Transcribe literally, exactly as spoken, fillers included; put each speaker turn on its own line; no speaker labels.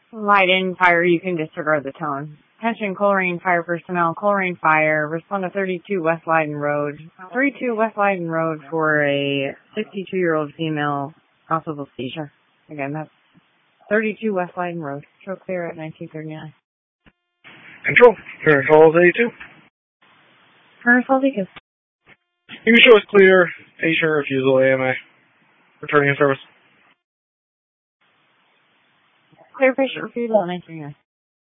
Leiden Fire, you can disregard the tone. Attention Coleraine Fire personnel, Coleraine Fire, respond to thirty-two West Leiden Road. thirty-two West Leiden Road for a sixty-two-year-old female possible seizure. Again, that's thirty-two West Leiden Road. Show clear at nineteen thirty-nine.
Control, Current Falls eighty-two.
Current Falls eighty-two.
You can show us clear, patient refusal, A M A. Returning in service.
Clear patient refusal at nineteen thirty-nine.